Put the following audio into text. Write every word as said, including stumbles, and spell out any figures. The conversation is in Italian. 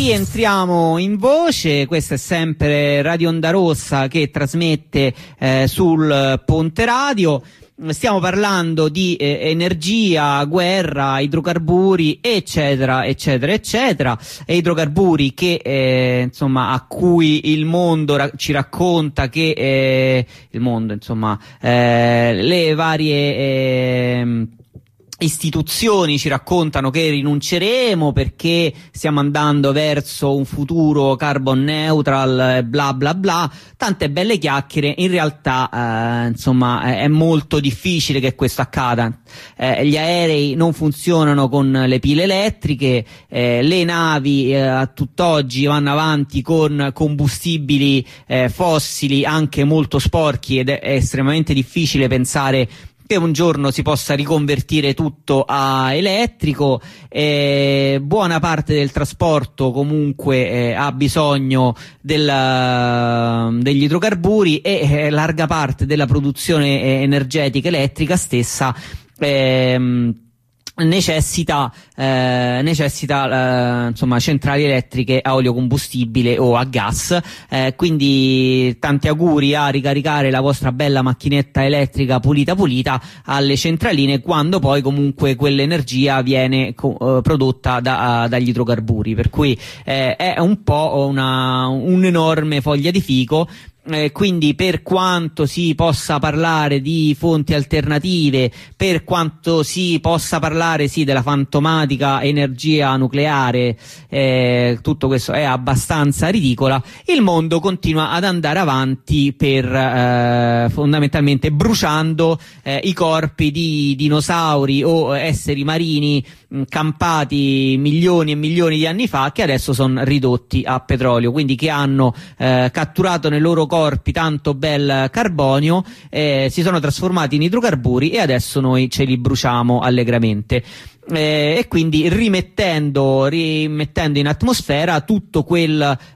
Rientriamo in voce, questa è sempre Radio Onda Rossa che trasmette eh, sul Ponte Radio. Stiamo parlando di eh, energia, guerra, idrocarburi, eccetera, eccetera, eccetera. E idrocarburi che, eh, insomma, a cui il mondo ra- ci racconta che eh, il mondo, insomma, eh, le varie eh, istituzioni ci raccontano che rinunceremo perché stiamo andando verso un futuro carbon neutral, bla bla bla, tante belle chiacchiere. In realtà eh, insomma è molto difficile che questo accada. Eh, gli aerei non funzionano con le pile elettriche, eh, le navi eh, a tutt'oggi vanno avanti con combustibili eh, fossili anche molto sporchi, ed è estremamente difficile pensare che un giorno si possa riconvertire tutto a elettrico. Eh, buona parte del trasporto comunque eh, ha bisogno del, degli idrocarburi e eh, larga parte della produzione eh, energetica elettrica stessa ehm, necessita eh, necessita eh, insomma centrali elettriche a olio combustibile o a gas, eh, quindi tanti auguri a ricaricare la vostra bella macchinetta elettrica pulita pulita alle centraline, quando poi comunque quell'energia viene co- eh, prodotta da, uh, dagli idrocarburi, per cui eh, è un po' una un'enorme foglia di fico. Eh, quindi per quanto si possa parlare di fonti alternative, per quanto si possa parlare sì della fantomatica energia nucleare, eh, tutto questo è abbastanza ridicola. Il mondo continua ad andare avanti per eh, fondamentalmente bruciando eh, i corpi di dinosauri o esseri marini mh, campati milioni e milioni di anni fa, che adesso sono ridotti a petrolio, quindi che hanno eh, catturato nel loro corpi tanto bel carbonio, eh, si sono trasformati in idrocarburi e adesso noi ce li bruciamo allegramente. Eh, e quindi rimettendo, rimettendo in atmosfera tutto quel